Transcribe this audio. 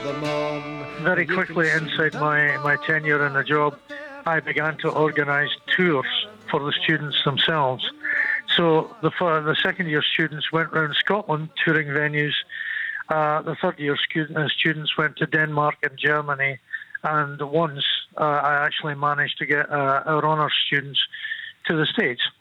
them on. Very quickly inside my tenure in the job, I began to organise tours for the students themselves. So the second-year students went round Scotland touring venues. The third-year students went to Denmark and Germany. And once I actually managed to get our honours students to the States.